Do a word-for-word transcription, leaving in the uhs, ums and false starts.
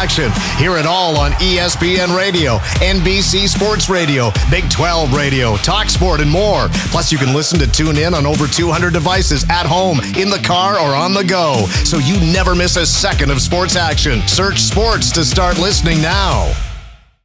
action. Hear it all on E S P N Radio, N B C Sports Radio, Big twelve Radio, TalkSport, and more. Plus, you can listen to Tune In on over two hundred devices at home, in the car, or on the go. So you never miss a second of sports action. Search sports to start listening now.